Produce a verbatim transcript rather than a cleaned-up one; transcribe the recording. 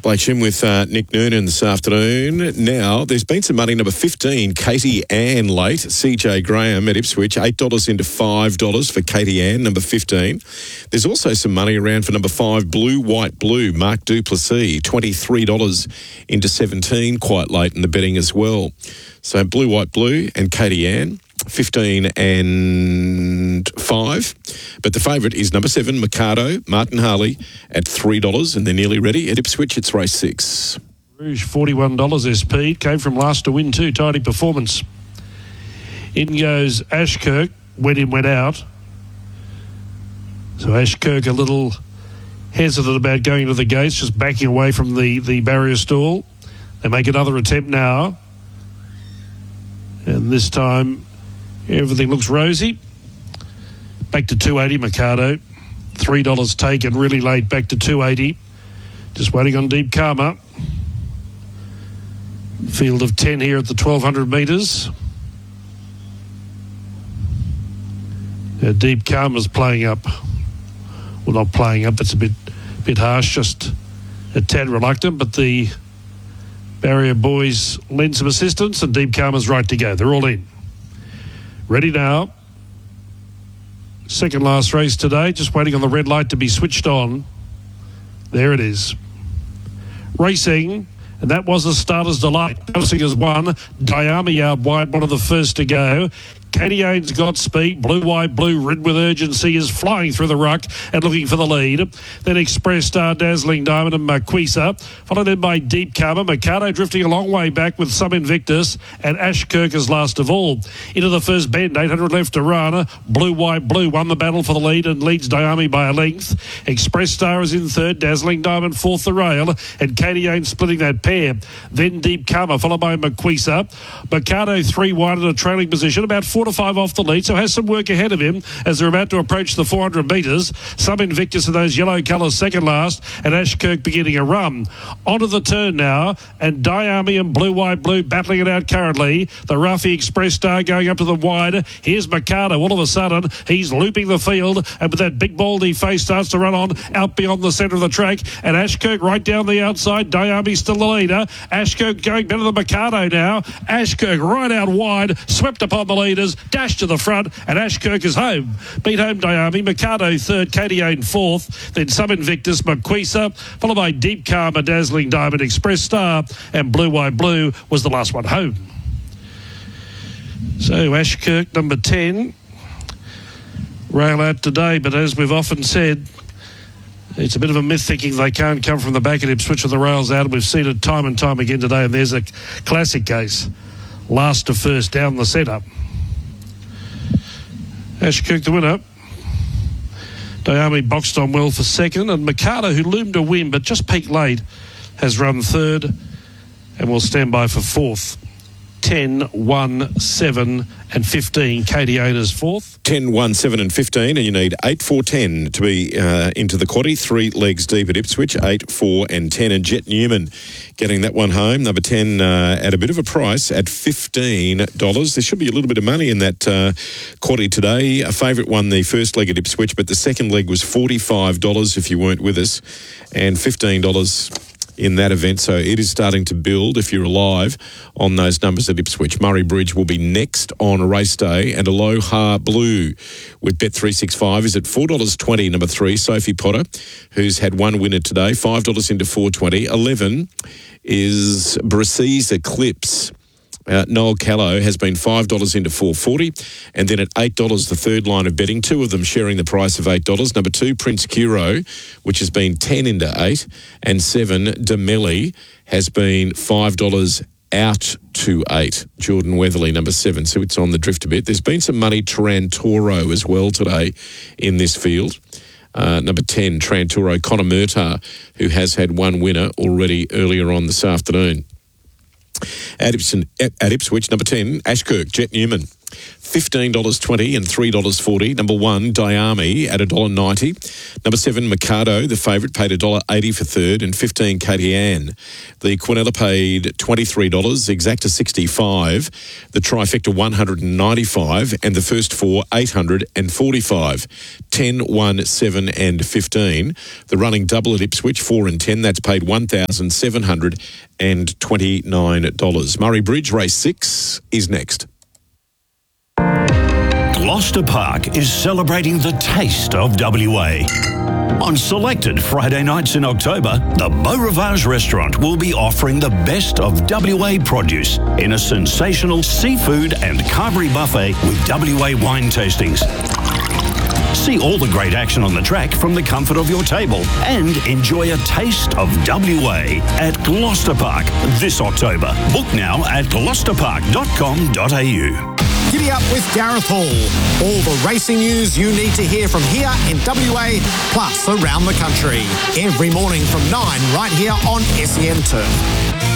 Blake Shim with uh, Nick Noonan this afternoon. Now, there's been some money. Number fifteen, Katie Ann late. C J Graham at Ipswich, eight dollars into five dollars for Katie Ann, number fifteen. There's also some money around for number five, Blue White Blue, Mark Duplessis, twenty-three dollars into seventeen, quite late in the betting as well. So Blue White Blue and Katie Ann, fifteen and five. But the favourite is number seven, Mikado, Martin Harley, at three dollars, and they're nearly ready. At Ipswich, it's race six. Rouge, forty-one dollars S P. Came from last to win too. Tidy performance. In goes Ashkirk. Went in, went out. So Ashkirk a little hesitant about going to the gates, just backing away from the, the barrier stall. They make another attempt now. And this time, everything looks rosy. Back to two eighty, Mikado. three dollars taken, really late, back to two eighty. Just waiting on Deep Karma. Field of ten here at the twelve hundred metres. Uh, Deep Karma's playing up. Well, not playing up, that's a bit, bit harsh, just a tad reluctant, but the barrier boys lend some assistance and Deep Karma's right to go. They're all in. Ready now. Second last race today, just waiting on the red light to be switched on. There it is. Racing, and that was a starter's delight. Bouncing as one. Diami out wide, one of the first to go. Katie Ain's got speed. Blue, White, Blue, ridden with urgency, is flying through the ruck and looking for the lead. Then Express Star, Dazzling Diamond and Marquisa, followed in by Deep Karma. Mikado drifting a long way back with some Invictus, and Ashkirk is last of all. Into the first bend, eight hundred left to run. Blue, White, Blue won the battle for the lead and leads Diami by a length. Express Star is in third, Dazzling Diamond fourth the rail, and Katie Ain splitting that pair. Then Deep Karma, followed by Marquisa. Mikado three wide in a trailing position, about four to five off the lead, so has some work ahead of him as they're about to approach the four hundred metres. Some Invictus in those yellow colours second last, and Ashkirk beginning a run. Onto the turn now, and Diami and Blue White Blue battling it out currently. The Ruffy Express Star going up to the wide. Here's Mikado. All of a sudden, he's looping the field, and with that big baldy face starts to run on out beyond the centre of the track, and Ashkirk right down the outside. Diami still the leader. Ashkirk going better than Mikado now. Ashkirk right out wide, swept upon the leaders, dash to the front, and Ashkirk is home. Beat home Diami. Mikado third, Katie Ain fourth, then some Invictus, Marquisa, followed by Deep Karma, Dazzling Diamond, Express Star, and Blue White Blue was the last one home. So Ashkirk, number ten, rail out today, but as we've often said, it's a bit of a myth thinking they can't come from the back at Ipswich with the rails out. We've seen it time and time again today, and there's a classic case. Last to first down the centre. Ashkirk the winner. Diami boxed on well for second, and Mikado, who loomed a win but just peaked late, has run third and will stand by for fourth. ten, one, seven and fifteen. Katie Ain is fourth. ten, one, seven and fifteen, and you need eight, four, ten to be uh, into the quaddie. Three legs deep at Ipswich, eight, four and ten. And Jet Newman getting that one home. Number ten uh, at a bit of a price at fifteen dollars. There should be a little bit of money in that uh, quaddie today. A favourite won the first leg at Ipswich, but the second leg was forty-five dollars if you weren't with us, and fifteen dollars in that event. So it is starting to build, if you're alive, on those numbers at Ipswich. Murray Bridge will be next on race day, and Aloha Blue with Bet three sixty-five is at four dollars twenty, number three, Sophie Potter, who's had one winner today, five dollars into four twenty. eleven is Brassey's Eclipse. Uh, Noel Callow has been five dollars into four forty, and then at eight dollars the third line of betting, two of them sharing the price of eight dollars. Number two, Prince Kiro, which has been ten into eight, and seven, Demelli, has been five dollars out to eight. Jordan Weatherly, number seven, so it's on the drift a bit. There's been some money, Tarantoro as well today in this field. Uh, number ten, Tarantoro, Connor Murtagh, who has had one winner already earlier on this afternoon. At, Ipson, at, at Ipswich, number ten, Ashkirk, Jet Newman, fifteen dollars twenty and three dollars forty. Number one, Diami at one dollar ninety. Number seven, Mikado, the favourite, paid one dollar eighty for third, and fifteen, Katie Ann. The Quinella paid twenty-three dollars, Exacta sixty-five, the Trifecta one hundred ninety-five, and the first four eight hundred forty-five. ten, one, seven and fifteen. The running double at Ipswich, four and ten, that's paid one thousand seven hundred twenty-nine dollars. Murray Bridge, race six, is next. Gloucester Park is celebrating the taste of W A. On selected Friday nights in October, the Beau Rivage restaurant will be offering the best of W A produce in a sensational seafood and carvery buffet with W A wine tastings. See all the great action on the track from the comfort of your table and enjoy a taste of W A at Gloucester Park this October. Book now at gloucester park dot com dot a u. Giddy up with Gareth Hall. All the racing news you need to hear from here in W A, plus around the country. Every morning from nine, right here on S E N Turf.